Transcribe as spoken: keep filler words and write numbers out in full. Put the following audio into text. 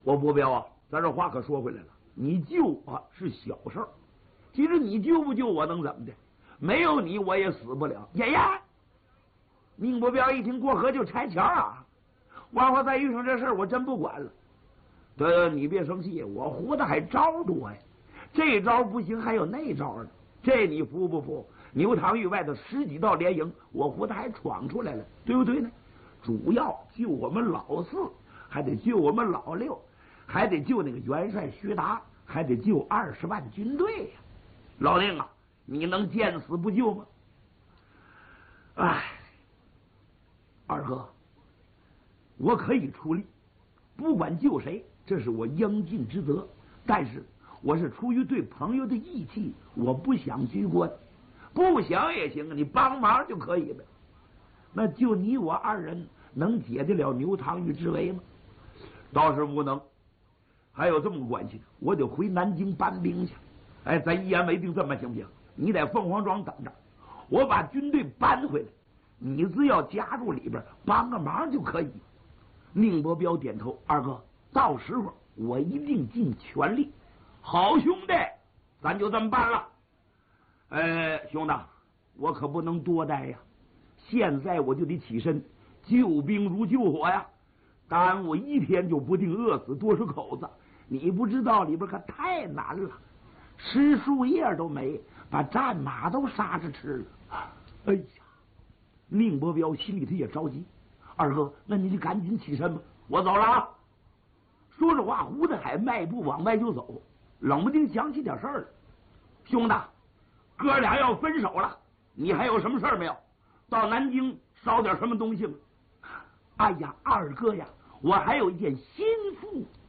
我伯彪啊，咱这话可说回来了，你救我是小事儿，其实你救不救我能怎么的？没有你我也死不了。爷爷，宁伯彪一听过河就拆桥啊！王华再遇上这事儿，我真不管了。对，你别生气，我胡的还招多呀。这招不行，还有那招呢。这你服不服？牛塘峪外头十几道连营，我胡的还闯出来了，对不对呢？主要救我们老四，还得救我们老六，还得救那个元帅徐达，还得救二十万军队呀！老宁啊，你能见死不救吗？哎，二哥，我可以出力，不管救谁，这是我应尽之责。但是我是出于对朋友的义气，我不想居官，不想也行，你帮忙就可以了。那就你我二人能解得了牛塘峪之围吗？倒是无能。还有这么个关系，我得回南京搬兵去。哎，咱一言为定，这么行不行？你在凤凰庄等着，我把军队搬回来，你只要加入里边帮个忙就可以。宁伯彪点头，二哥，到时候我一定尽全力。好兄弟，咱就这么办了。呃，兄弟，我可不能多待呀，现在我就得起身，救兵如救火呀，耽误一天就不定饿死多少口子。你不知道里边可太难了，吃树叶都没，把战马都杀着吃了。哎呀，宁伯彪心里头也着急。二哥，那你就赶紧起身吧，我走了啊。说着话，胡大海迈步往外就走，冷不丁想起点事儿了。兄弟，哥俩要分手了，你还有什么事儿没有？到南京捎点什么东西吗？哎呀，二哥呀，我还有一件心腹